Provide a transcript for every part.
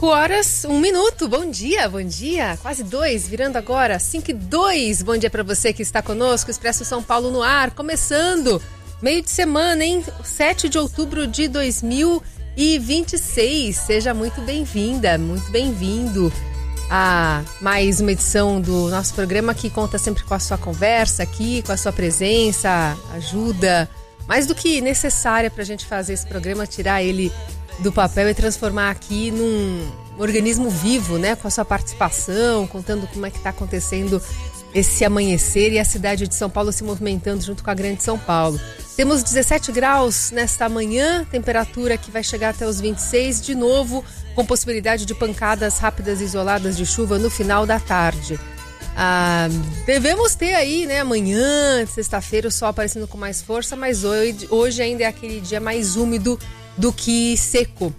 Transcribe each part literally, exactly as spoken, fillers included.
cinco horas, um minuto. Bom dia, bom dia. Quase dois, virando agora cinco e dois. Bom dia para você que está conosco. Expresso São Paulo no ar, começando. Meio de semana, hein? sete de outubro de dois mil e vinte e seis. Seja muito bem-vinda, muito bem-vindo a mais uma edição do nosso programa que conta sempre com a sua conversa aqui, com a sua presença, ajuda mais do que necessária para a gente fazer esse programa, tirar ele do papel e transformar aqui num organismo vivo, né? Com a sua participação, contando como é que está acontecendo esse amanhecer e a cidade de São Paulo se movimentando junto com a grande São Paulo. Temos dezessete graus nesta manhã, temperatura que vai chegar até os vinte e seis, de novo, com possibilidade de pancadas rápidas e isoladas de chuva no final da tarde. Ah, devemos ter aí, né, amanhã, sexta-feira, o sol aparecendo com mais força, mas hoje, hoje ainda é aquele dia mais úmido do que seco.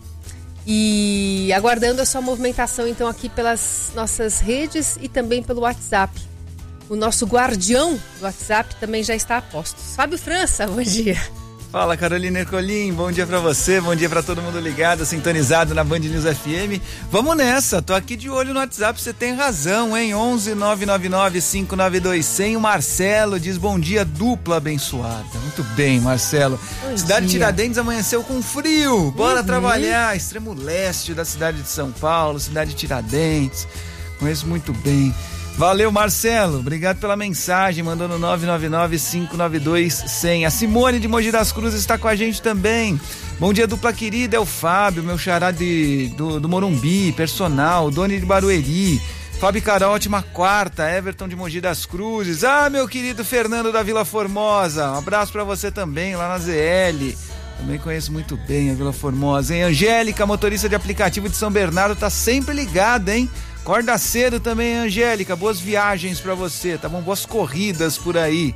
E aguardando a sua movimentação, então, aqui pelas nossas redes e também pelo WhatsApp. O nosso guardião do WhatsApp também já está a postos. Fábio França, bom dia. Fala, Carolina Ercolim, bom dia pra você, bom dia pra todo mundo ligado, sintonizado na Band News F M. Vamos nessa, tô aqui de olho no WhatsApp, você tem razão, hein? onze nove nove nove cinco nove dois zero zero. O Marcelo diz bom dia, dupla abençoada. Muito bem, Marcelo. Bom cidade dia. de Tiradentes amanheceu com frio, bora uhum. trabalhar. Extremo leste da cidade de São Paulo, cidade de Tiradentes, conheço muito bem. Valeu, Marcelo, obrigado pela mensagem, mandou no nove nove nove cinco nove dois zero zero. A Simone de Mogi das Cruzes está com a gente também. Bom dia, dupla querida, é o Fábio, meu xará de, do, do Morumbi, personal, Doni de Barueri. Fábio e Carol, ótima quarta. Everton de Mogi das Cruzes. Ah, meu querido Fernando da Vila Formosa, um abraço pra você também, lá na Z L. Também conheço muito bem a Vila Formosa, hein? Angélica, motorista de aplicativo de São Bernardo, tá sempre ligada, hein? Acorda cedo também, Angélica, boas viagens pra você, tá bom? Boas corridas por aí.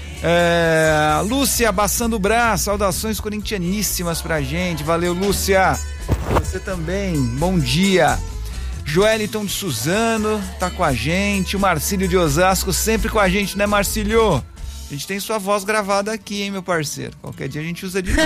É, Lúcia, abaçando o braço, saudações corintianíssimas pra gente, valeu, Lúcia. Você também, bom dia. Joeliton de Suzano, tá com a gente. O Marcílio de Osasco, sempre com a gente, né, Marcílio? A gente tem sua voz gravada aqui, hein, meu parceiro? Qualquer dia a gente usa de novo.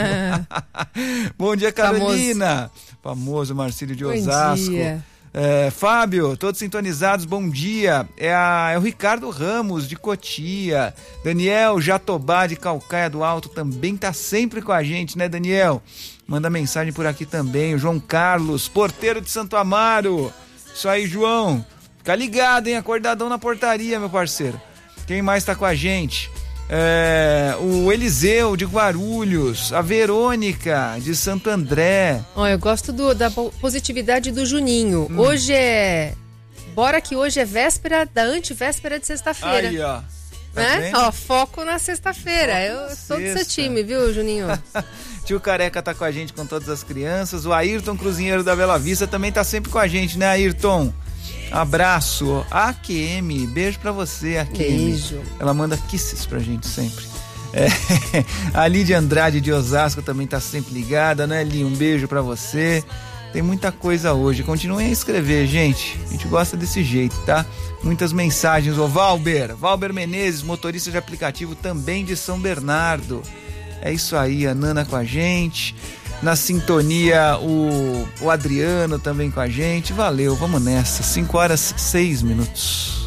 Bom dia, Carolina. Famoso, Famoso Marcílio de Osasco. Bom dia. É, Fábio, todos sintonizados, bom dia. É, a, é o Ricardo Ramos de Cotia. Daniel Jatobá de Calcaia do Alto também tá sempre com a gente, né, Daniel? Manda mensagem por aqui também. O João Carlos, porteiro de Santo Amaro. Isso aí, João. Fica ligado, hein? Acordadão na portaria, meu parceiro. Quem mais tá com a gente? É, o Eliseu de Guarulhos, a Verônica de Santo André. Oh, eu gosto do, da positividade do Juninho. Hum. Hoje é... Bora que hoje é véspera da antivéspera de sexta-feira. Aí, ó. Tá né? Ó, foco na sexta-feira. Foco eu na sou do seu time, viu, Juninho? Tio Careca tá com a gente com todas as crianças. O Ayrton Cruzinheiro da Bela Vista também tá sempre com a gente, né, Ayrton? Abraço, A Q M, beijo pra você, A Q M. Beijo. Ela manda kisses pra gente sempre. É, a Lídia Andrade de Osasco também tá sempre ligada, né, Li? Um beijo pra você. Tem muita coisa hoje, continuem a escrever, gente. A gente gosta desse jeito, tá? Muitas mensagens. Ô, Valber, Valber Menezes, motorista de aplicativo também de São Bernardo. É isso aí, a Nana com a gente. Na sintonia, o, o Adriano também com a gente. Valeu, vamos nessa. cinco horas e seis minutos.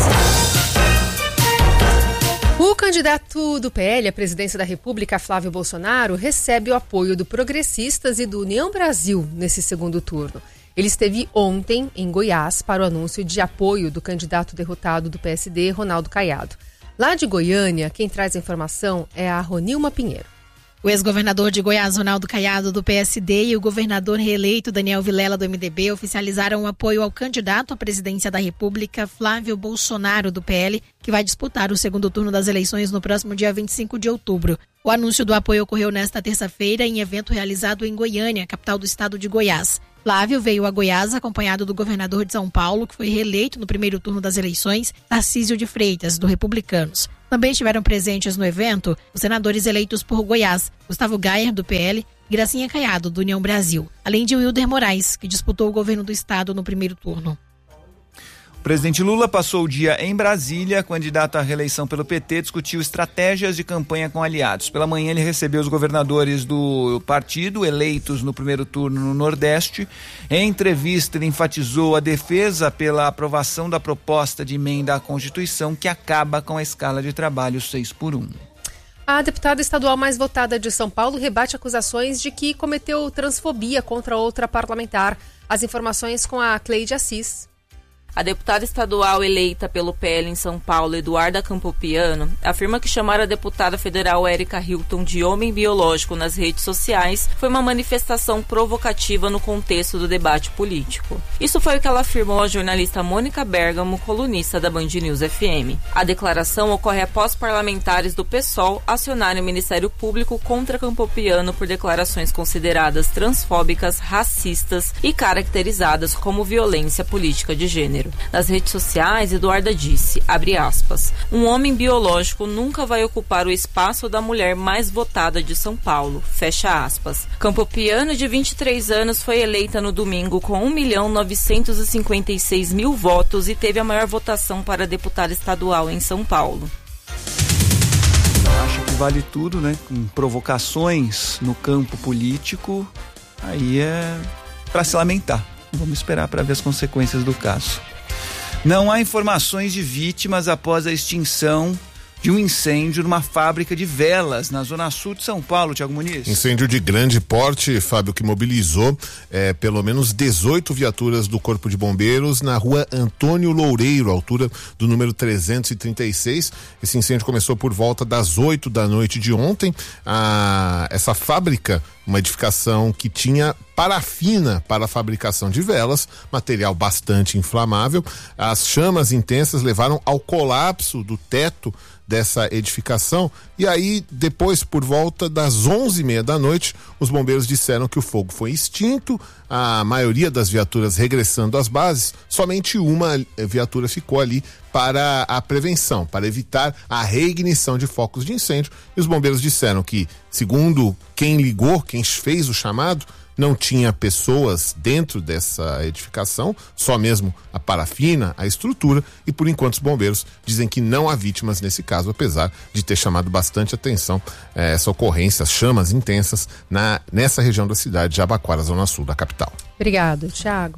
O candidato do P L à presidência da República, Flávio Bolsonaro, recebe o apoio do Progressistas e do União Brasil nesse segundo turno. Ele esteve ontem em Goiás para o anúncio de apoio do candidato derrotado do P S D, Ronaldo Caiado. Lá de Goiânia, quem traz a informação é a Ronilma Pinheiro. O ex-governador de Goiás, Ronaldo Caiado, do P S D, e o governador reeleito, Daniel Vilela, do M D B, oficializaram o apoio ao candidato à presidência da República, Flávio Bolsonaro, do P L, que vai disputar o segundo turno das eleições no próximo dia vinte e cinco de outubro. O anúncio do apoio ocorreu nesta terça-feira em evento realizado em Goiânia, capital do estado de Goiás. Flávio veio a Goiás acompanhado do governador de São Paulo, que foi reeleito no primeiro turno das eleições, Tarcísio de Freitas, do Republicanos. Também estiveram presentes no evento os senadores eleitos por Goiás, Gustavo Gayer, do P L, e Gracinha Caiado, do União Brasil, além de Wilder Moraes, que disputou o governo do estado no primeiro turno. O presidente Lula passou o dia em Brasília. Candidato à reeleição pelo P T, discutiu estratégias de campanha com aliados. Pela manhã ele recebeu os governadores do partido, eleitos no primeiro turno no Nordeste. Em entrevista ele enfatizou a defesa pela aprovação da proposta de emenda à Constituição que acaba com a escala de trabalho seis por um. A deputada estadual mais votada de São Paulo rebate acusações de que cometeu transfobia contra outra parlamentar. As informações com a Cleide Assis. A deputada estadual eleita pelo P L em São Paulo, Eduarda Campopiano, afirma que chamar a deputada federal Érica Hilton de homem biológico nas redes sociais foi uma manifestação provocativa no contexto do debate político. Isso foi o que ela afirmou à jornalista Mônica Bergamo, colunista da Band News F M. A declaração ocorre após parlamentares do PSOL acionarem o Ministério Público contra Campopiano por declarações consideradas transfóbicas, racistas e caracterizadas como violência política de gênero. Nas redes sociais, Eduarda disse, abre aspas, um homem biológico nunca vai ocupar o espaço da mulher mais votada de São Paulo, fecha aspas. Campopiano, de vinte e três anos, foi eleita no domingo com um milhão novecentos e cinquenta e seis mil votos e teve a maior votação para deputada estadual em São Paulo. Acho que vale tudo, né? Com provocações no campo político, aí é para se lamentar. Vamos esperar para ver as consequências do caso. Não há informações de vítimas após a extinção de um incêndio numa fábrica de velas na zona sul de São Paulo, Thiago Muniz. Incêndio de grande porte, Fábio, que mobilizou é, pelo menos dezoito viaturas do Corpo de Bombeiros na rua Antônio Loureiro, altura do número trezentos e trinta e seis. Esse incêndio começou por volta das oito da noite de ontem. A, essa fábrica, uma edificação que tinha parafina para a fabricação de velas, material bastante inflamável. As chamas intensas levaram ao colapso do teto dessa edificação e aí depois, por volta das onze e meia da noite, os bombeiros disseram que o fogo foi extinto, a maioria das viaturas regressando às bases, somente uma viatura ficou ali para a prevenção, para evitar a reignição de focos de incêndio, e os bombeiros disseram que, segundo quem ligou, quem fez o chamado, não tinha pessoas dentro dessa edificação, só mesmo a parafina, a estrutura, e por enquanto os bombeiros dizem que não há vítimas nesse caso, apesar de ter chamado bastante atenção eh, essa ocorrência, as chamas intensas na, nessa região da cidade de Abaquara, zona sul da capital. Obrigado, Thiago.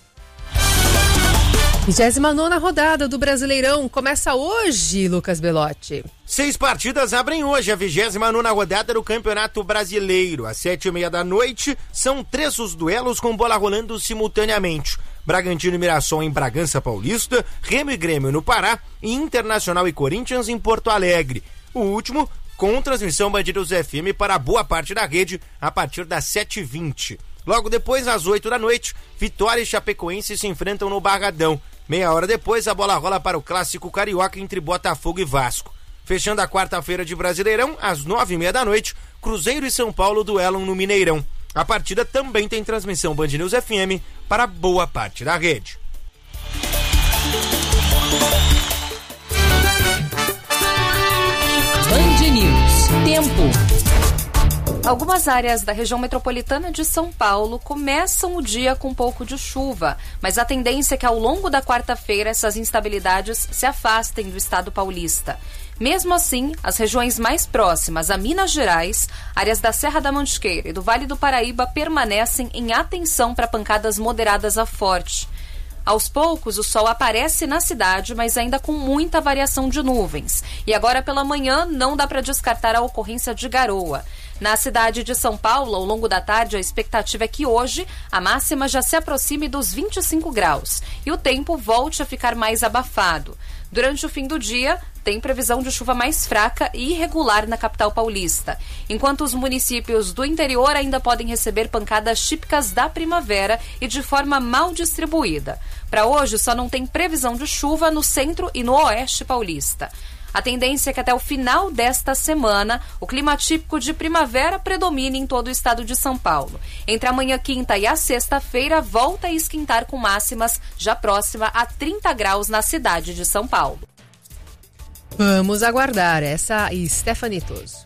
vigésima nona rodada do Brasileirão começa hoje, Lucas Belotti. Seis partidas abrem hoje a vigésima nona rodada do Campeonato Brasileiro. Às sete e meia da noite, são três os duelos com bola rolando simultaneamente. Bragantino e Mirassol em Bragança Paulista, Remo e Grêmio no Pará e Internacional e Corinthians em Porto Alegre. O último com transmissão Band News F M para boa parte da rede a partir das sete e vinte. Logo depois, às oito da noite, Vitória e Chapecoense se enfrentam no Barradão. Meia hora depois, a bola rola para o clássico carioca entre Botafogo e Vasco. Fechando a quarta-feira de Brasileirão, às nove e meia da noite, Cruzeiro e São Paulo duelam no Mineirão. A partida também tem transmissão Band News F M para boa parte da rede. Band News. Tempo. Algumas áreas da região metropolitana de São Paulo começam o dia com um pouco de chuva, mas a tendência é que ao longo da quarta-feira essas instabilidades se afastem do estado paulista. Mesmo assim, as regiões mais próximas a Minas Gerais, áreas da Serra da Mantiqueira e do Vale do Paraíba permanecem em atenção para pancadas moderadas a forte. Aos poucos, o sol aparece na cidade, mas ainda com muita variação de nuvens. E agora pela manhã não dá para descartar a ocorrência de garoa. Na cidade de São Paulo, ao longo da tarde, a expectativa é que hoje a máxima já se aproxime dos vinte e cinco graus e o tempo volte a ficar mais abafado. Durante o fim do dia, tem previsão de chuva mais fraca e irregular na capital paulista, enquanto os municípios do interior ainda podem receber pancadas típicas da primavera e de forma mal distribuída. Para hoje, só não tem previsão de chuva no centro e no oeste paulista. A tendência é que até o final desta semana, o clima típico de primavera predomine em todo o estado de São Paulo. Entre amanhã quinta e a sexta-feira, volta a esquentar com máximas já próxima a trinta graus na cidade de São Paulo. Vamos aguardar essa Stephanie Toso.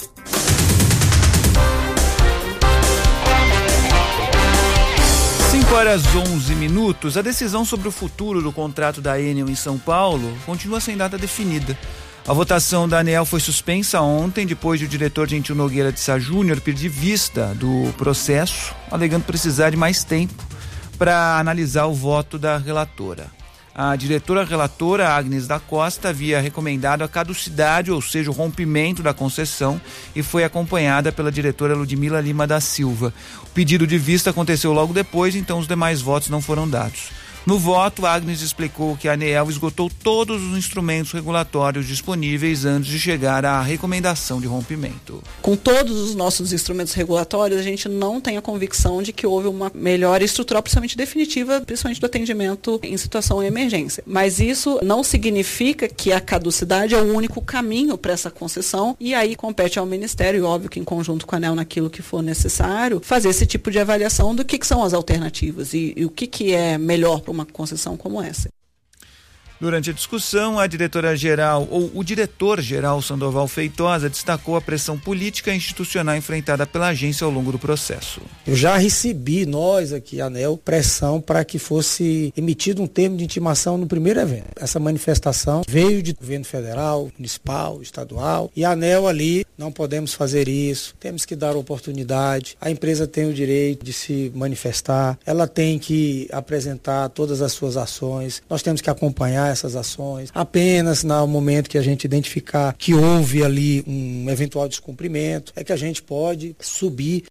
cinco horas onze minutos. A decisão sobre o futuro do contrato da Enel em São Paulo continua sem data definida. A votação da ANEEL foi suspensa ontem, depois de o diretor Gentil Nogueira de Sá Júnior pedir vista do processo, alegando precisar de mais tempo para analisar o voto da relatora. A diretora relatora, Agnes da Costa, havia recomendado a caducidade, ou seja, o rompimento da concessão, e foi acompanhada pela diretora Ludmila Lima da Silva. O pedido de vista aconteceu logo depois, então os demais votos não foram dados. No voto, Agnes explicou que a ANEEL esgotou todos os instrumentos regulatórios disponíveis antes de chegar à recomendação de rompimento. Com todos os nossos instrumentos regulatórios, a gente não tem a convicção de que houve uma melhora estrutural, principalmente definitiva, principalmente do atendimento em situação de emergência. Mas isso não significa que a caducidade é o único caminho para essa concessão, e aí compete ao Ministério, e óbvio que em conjunto com a ANEEL, naquilo que for necessário, fazer esse tipo de avaliação do que, que são as alternativas e, e o que, que é melhor para uma concessão como essa. Durante a discussão, a diretora-geral, ou o diretor-geral Sandoval Feitosa, destacou a pressão política e institucional enfrentada pela agência ao longo do processo. Eu já recebi, nós aqui, a ANEEL, pressão para que fosse emitido um termo de intimação no primeiro evento. Essa manifestação veio de governo federal, municipal, estadual, e a ANEEL ali, não podemos fazer isso, temos que dar oportunidade, a empresa tem o direito de se manifestar, ela tem que apresentar todas as suas ações, nós temos que acompanhar essas ações, apenas no momento que a gente identificar que houve ali um eventual descumprimento, é que a gente pode subir.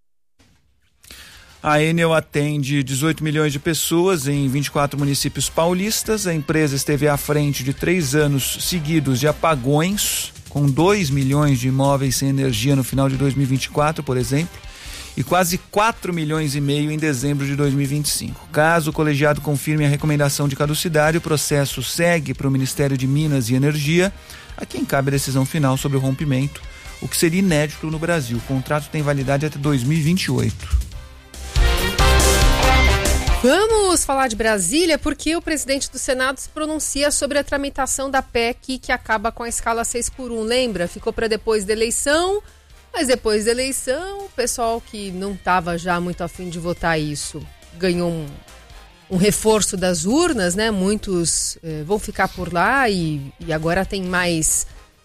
A Enel atende dezoito milhões de pessoas em vinte e quatro municípios paulistas. A empresa esteve à frente de três anos seguidos de apagões, com dois milhões de imóveis sem energia no final de dois mil e vinte e quatro, por exemplo, e quase quatro milhões e meio em dezembro de dois mil e vinte e cinco. Caso o colegiado confirme a recomendação de caducidade, o processo segue para o Ministério de Minas e Energia, a quem cabe a decisão final sobre o rompimento, o que seria inédito no Brasil. O contrato tem validade até dois mil e vinte e oito. Vamos falar de Brasília, porque o presidente do Senado se pronuncia sobre a tramitação da P E C que acaba com a escala seis por um. Lembra? Ficou para depois da eleição. Mas depois da eleição, o pessoal que não estava já muito afim de votar isso ganhou um, um reforço das urnas, né? Muitos eh, vão ficar por lá e, e agora tem mais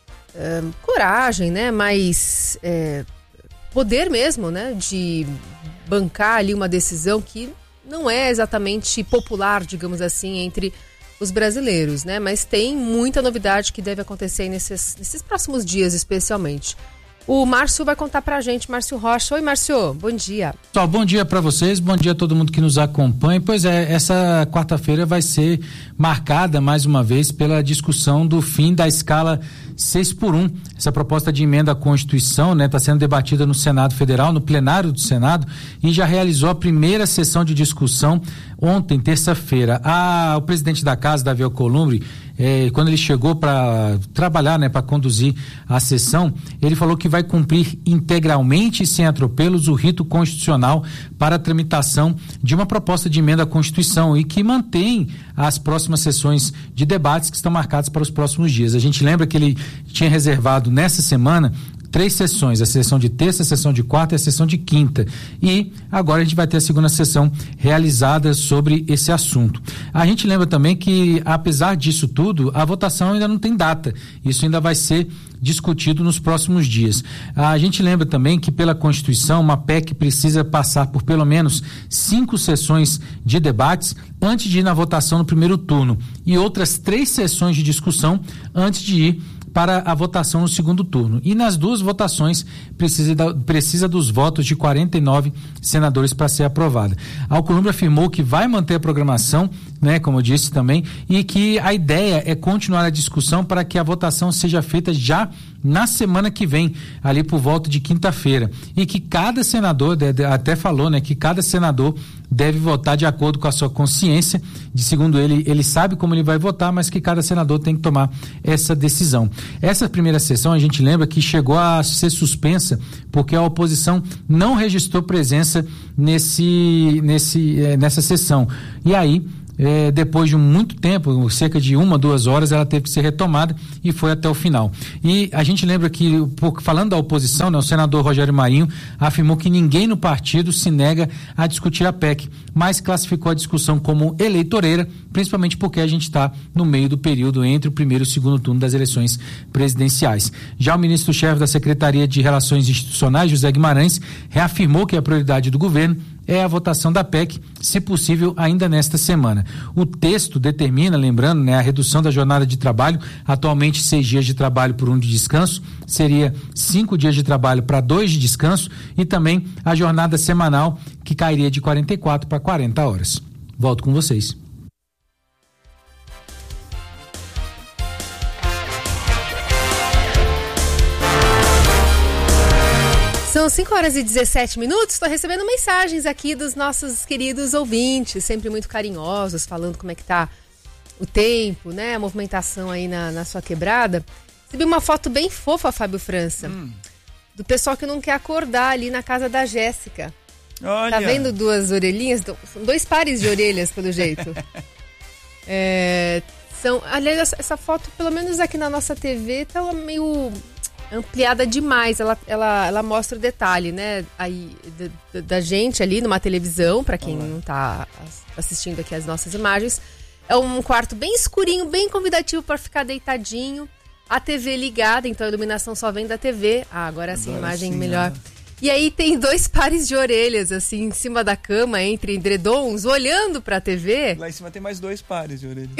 eh, coragem, né? Mais eh, poder mesmo, né? De bancar ali uma decisão que não é exatamente popular, digamos assim, entre os brasileiros, né? Mas tem muita novidade que deve acontecer nesses, nesses próximos dias, especialmente. O Márcio vai contar pra gente, Márcio Rocha. Oi, Márcio, bom dia. Pessoal, bom dia pra vocês, bom dia a todo mundo que nos acompanha. Pois é, essa quarta-feira vai ser marcada mais uma vez pela discussão do fim da escala seis por um. Essa proposta de emenda à Constituição, né, está sendo debatida no Senado Federal, no plenário do Senado, e já realizou a primeira sessão de discussão ontem, terça-feira. Ah, o presidente da casa, Davi Alcolumbre, eh, quando ele chegou para trabalhar, né, para conduzir a sessão, ele falou que vai cumprir integralmente e sem atropelos o rito constitucional para a tramitação de uma proposta de emenda à Constituição e que mantém as próximas sessões de debates que estão marcadas para os próximos dias. A gente lembra que ele tinha reservado nessa semana três sessões, a sessão de terça, a sessão de quarta e a sessão de quinta. E agora a gente vai ter a segunda sessão realizada sobre esse assunto. A gente lembra também que, apesar disso tudo, a votação ainda não tem data. Isso ainda vai ser discutido nos próximos dias. A gente lembra também que, pela Constituição, uma P E C precisa passar por pelo menos cinco sessões de debates antes de ir na votação no primeiro turno e outras três sessões de discussão antes de ir para a votação no segundo turno. E nas duas votações precisa, da, precisa dos votos de quarenta e nove senadores para ser aprovada. A Alcolumbre afirmou que vai manter a programação, né, como eu disse também, e que a ideia é continuar a discussão para que a votação seja feita já na semana que vem, ali por volta de quinta-feira. E que cada senador, até falou, né, que cada senador deve votar de acordo com a sua consciência, de segundo ele, ele sabe como ele vai votar, mas que cada senador tem que tomar essa decisão. Essa primeira sessão, a gente lembra que chegou a ser suspensa porque a oposição não registrou presença nesse, nesse, eh, nessa sessão. E aí, É, depois de muito tempo, cerca de uma, duas horas, ela teve que ser retomada e foi até o final. E a gente lembra que, falando da oposição, né, o senador Rogério Marinho afirmou que ninguém no partido se nega a discutir a P E C, mas classificou a discussão como eleitoreira, principalmente porque a gente está no meio do período entre o primeiro e o segundo turno das eleições presidenciais. Já o ministro-chefe da Secretaria de Relações Institucionais, José Guimarães, reafirmou que a prioridade do governo é a votação da P E C, se possível ainda nesta semana. O texto determina, lembrando, né, a redução da jornada de trabalho, atualmente seis dias de trabalho por um de descanso, seria cinco dias de trabalho para dois de descanso, e também a jornada semanal, que cairia de quarenta e quatro para quarenta horas. Volto com vocês. São cinco horas e dezessete minutos, estou recebendo mensagens aqui dos nossos queridos ouvintes, sempre muito carinhosos, falando como é que tá o tempo, né, a movimentação aí na, na sua quebrada. Recebi uma foto bem fofa, Fábio França, hum. do pessoal que não quer acordar ali na casa da Jéssica. Olha. Tá vendo duas orelhinhas? São dois pares de orelhas, pelo jeito. É, são, aliás, essa foto, pelo menos aqui na nossa T V, tá meio ampliada demais. Ela, ela, ela mostra o detalhe, né, aí, da, da gente ali numa televisão, para quem Olá. não tá assistindo aqui as nossas imagens. É um quarto bem escurinho, bem convidativo para ficar deitadinho. A T V ligada, então a iluminação só vem da T V. Ah, agora sim, agora imagem sim, melhor. É. E aí tem dois pares de orelhas, assim, em cima da cama, entre edredons, olhando pra T V. Lá em cima tem mais dois pares de orelha.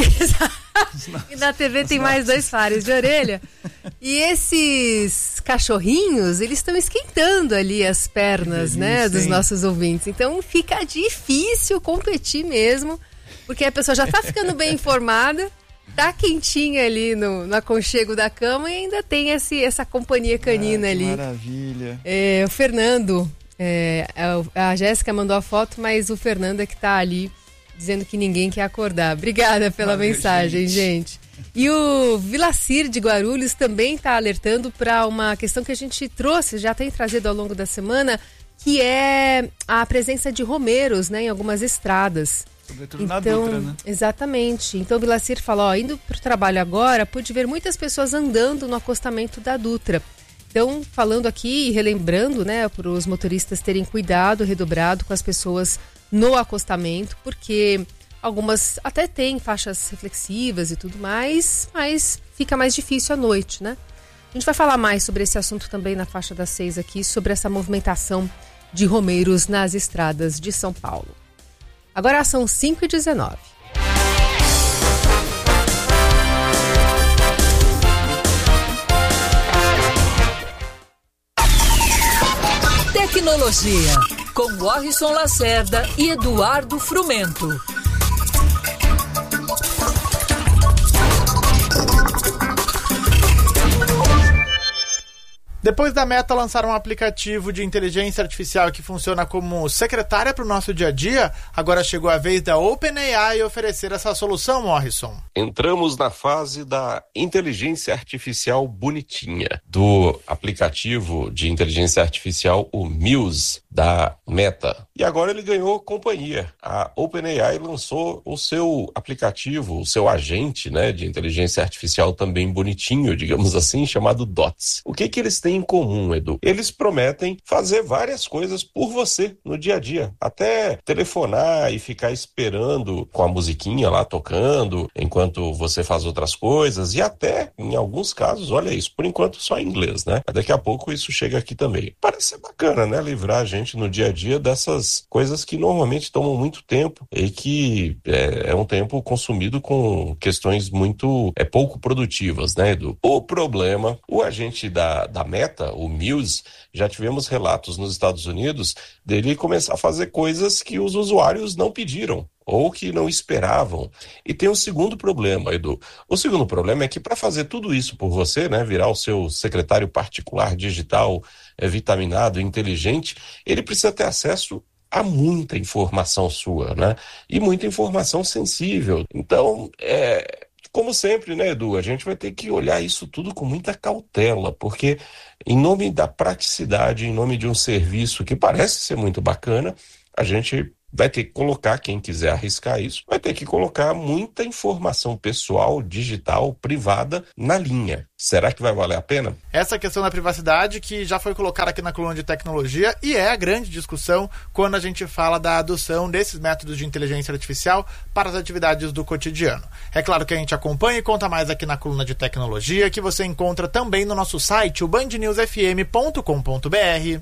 E na T V tem mais dois pares de orelha. E esses cachorrinhos, eles estão esquentando ali as pernas, delícia, né, dos hein? nossos ouvintes. Então fica difícil competir mesmo, porque a pessoa já tá ficando bem informada, tá quentinha ali no, no aconchego da cama e ainda tem esse, essa companhia canina ah, ali. Maravilha. É, o Fernando, é, a Jéssica mandou a foto, mas o Fernando é que tá ali dizendo que ninguém quer acordar. Obrigada pela Valeu, mensagem, gente. gente. E o Vilacir de Guarulhos também tá alertando para uma questão que a gente trouxe, já tem trazido ao longo da semana, que é a presença de romeiros, né, em algumas estradas. Sobretudo então, na Dutra, né? Exatamente. Então o Vilacir falou, ó, indo pro trabalho agora, pude ver muitas pessoas andando no acostamento da Dutra. Então, falando aqui e relembrando, né, para os motoristas terem cuidado redobrado com as pessoas no acostamento, porque algumas até têm faixas reflexivas e tudo mais, mas fica mais difícil à noite, né? A gente vai falar mais sobre esse assunto também na faixa das seis aqui, sobre essa movimentação de romeiros nas estradas de São Paulo. Agora são cinco e dezenove. Tecnologia, com Warrison Lacerda e Eduardo Frumento. Depois da Meta lançar um aplicativo de inteligência artificial que funciona como secretária para o nosso dia a dia, agora chegou a vez da OpenAI oferecer essa solução, Morrison. Entramos na fase da inteligência artificial bonitinha, do aplicativo de inteligência artificial, o Muse, da Meta. E agora ele ganhou companhia. A OpenAI lançou o seu aplicativo, o seu agente, né, de inteligência artificial também bonitinho, digamos assim, chamado Dots. O que que eles têm em comum, Edu? Eles prometem fazer várias coisas por você no dia a dia, até telefonar e ficar esperando com a musiquinha lá tocando enquanto você faz outras coisas, e até, em alguns casos, olha isso, por enquanto só em inglês, né? Mas daqui a pouco isso chega aqui também. Parece ser bacana, né? Livrar a gente no dia a dia dessas coisas que normalmente tomam muito tempo e que é, é um tempo consumido com questões muito é, pouco produtivas, né, Edu? O problema, o agente da, da Meta, o Muse, já tivemos relatos nos Estados Unidos dele começar a fazer coisas que os usuários não pediram ou que não esperavam. E tem um segundo problema, Edu. O segundo problema é que para fazer tudo isso por você, né, virar o seu secretário particular digital, é, vitaminado, inteligente, ele precisa ter acesso a muita informação sua, né? E muita informação sensível. Então, é... como sempre, né, Edu, a gente vai ter que olhar isso tudo com muita cautela, porque em nome da praticidade, em nome de um serviço que parece ser muito bacana, a gente vai ter que colocar, quem quiser arriscar isso, vai ter que colocar muita informação pessoal, digital, privada na linha. Será que vai valer a pena? Essa questão da privacidade que já foi colocada aqui na coluna de tecnologia e é a grande discussão quando a gente fala da adoção desses métodos de inteligência artificial para as atividades do cotidiano. É claro que a gente acompanha e conta mais aqui na coluna de tecnologia, que você encontra também no nosso site, o band news f m ponto com ponto b r.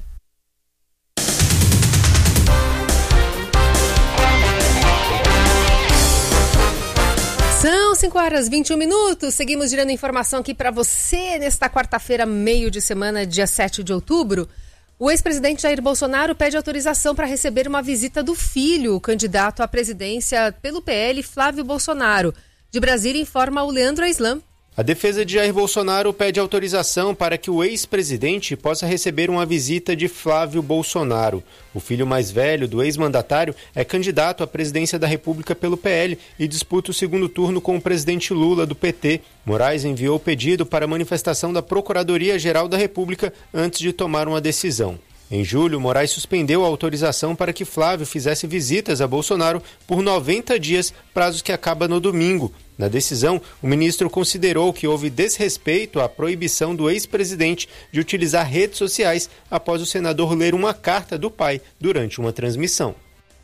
São cinco horas e vinte e um minutos, seguimos girando informação aqui para você nesta quarta-feira, meio de semana, dia sete de outubro. O ex-presidente Jair Bolsonaro pede autorização para receber uma visita do filho, o candidato à presidência pelo P L, Flávio Bolsonaro. De Brasília, informa o Leandro Aislan. A defesa de Jair Bolsonaro pede autorização para que o ex-presidente possa receber uma visita de Flávio Bolsonaro. O filho mais velho do ex-mandatário é candidato à presidência da República pelo P L e disputa o segundo turno com o presidente Lula, do P T. Moraes enviou o pedido para manifestação da Procuradoria-Geral da República antes de tomar uma decisão. Em julho, Moraes suspendeu a autorização para que Flávio fizesse visitas a Bolsonaro por noventa dias, prazo que acaba no domingo. Na decisão, o ministro considerou que houve desrespeito à proibição do ex-presidente de utilizar redes sociais após o senador ler uma carta do pai durante uma transmissão.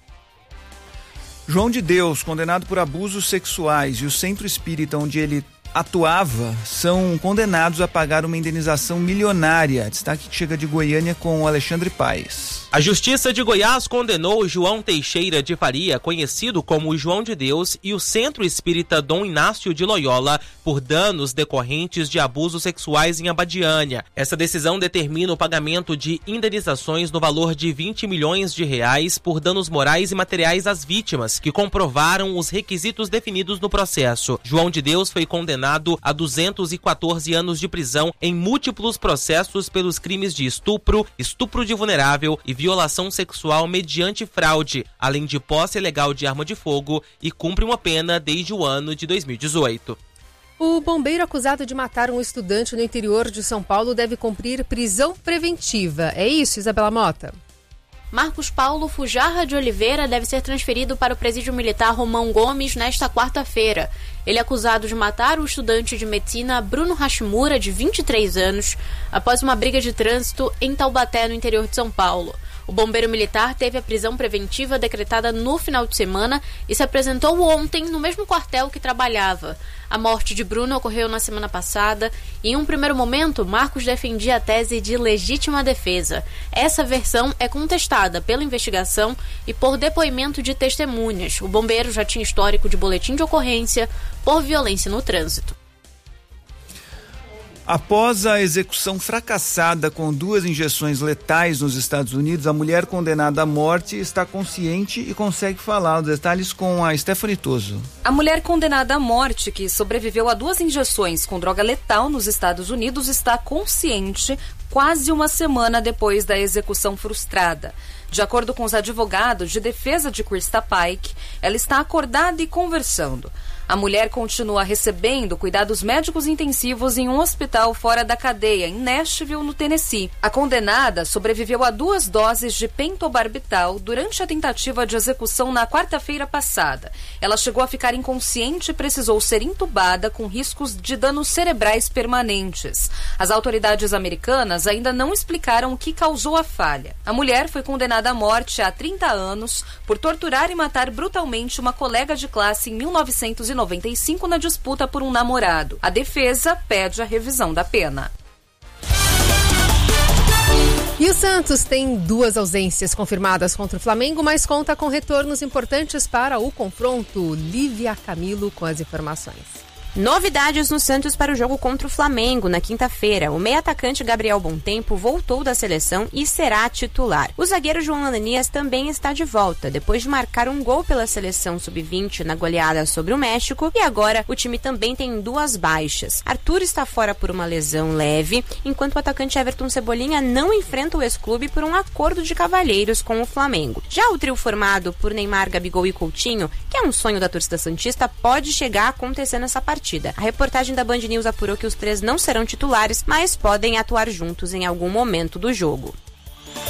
João de Deus, condenado por abusos sexuais, e o centro espírita onde ele atuava são condenados a pagar uma indenização milionária. Destaque que chega de Goiânia com o Alexandre Paes. A Justiça de Goiás condenou João Teixeira de Faria, conhecido como João de Deus, e o Centro Espírita Dom Inácio de Loyola por danos decorrentes de abusos sexuais em Abadiânia. Essa decisão determina o pagamento de indenizações no valor de vinte milhões de reais por danos morais e materiais às vítimas, que comprovaram os requisitos definidos no processo. João de Deus foi condenado a duzentos e quatorze anos de prisão em múltiplos processos pelos crimes de estupro, estupro de vulnerável e violação sexual mediante fraude, além de posse ilegal de arma de fogo, e cumpre uma pena desde o ano de dois mil e dezoito. O bombeiro acusado de matar um estudante no interior de São Paulo deve cumprir prisão preventiva. É isso, Isabela Mota? Marcos Paulo Fujarra de Oliveira deve ser transferido para o presídio militar Romão Gomes nesta quarta-feira. Ele é acusado de matar o estudante de medicina Bruno Hashimura, de vinte e três anos, após uma briga de trânsito em Taubaté, no interior de São Paulo. O bombeiro militar teve a prisão preventiva decretada no final de semana e se apresentou ontem no mesmo quartel que trabalhava. A morte de Bruno ocorreu na semana passada e, em um primeiro momento, Marcos defendia a tese de legítima defesa. Essa versão é contestada pela investigação e por depoimento de testemunhas. O bombeiro já tinha histórico de boletim de ocorrência por violência no trânsito. Após a execução fracassada com duas injeções letais nos Estados Unidos, a mulher condenada à morte está consciente e consegue falar. Os detalhes com a Stephanie Toso. A mulher condenada à morte, que sobreviveu a duas injeções com droga letal nos Estados Unidos, está consciente quase uma semana depois da execução frustrada. De acordo com os advogados de defesa de Krista Pike, ela está acordada e conversando. A mulher continua recebendo cuidados médicos intensivos em um hospital fora da cadeia, em Nashville, no Tennessee. A condenada sobreviveu a duas doses de pentobarbital durante a tentativa de execução na quarta-feira passada. Ela chegou a ficar inconsciente e precisou ser entubada com riscos de danos cerebrais permanentes. As autoridades americanas ainda não explicaram o que causou a falha. A mulher foi condenada à morte há trinta anos por torturar e matar brutalmente uma colega de classe em mil novecentos e noventa e cinco na disputa por um namorado. A defesa pede a revisão da pena. E o Santos tem duas ausências confirmadas contra o Flamengo, mas conta com retornos importantes para o confronto. Lívia Camilo com as informações. Novidades no Santos para o jogo contra o Flamengo na quinta-feira. O meio-atacante Gabriel Bontempo voltou da seleção e será titular. O zagueiro João Ananias também está de volta, depois de marcar um gol pela seleção sub vinte na goleada sobre o México, e agora o time também tem duas baixas. Arthur está fora por uma lesão leve, enquanto o atacante Everton Cebolinha não enfrenta o ex-clube por um acordo de cavalheiros com o Flamengo. Já o trio formado por Neymar, Gabigol e Coutinho, que é um sonho da torcida santista, pode chegar a acontecer nessa partida. A reportagem da Band News apurou que os três não serão titulares, mas podem atuar juntos em algum momento do jogo.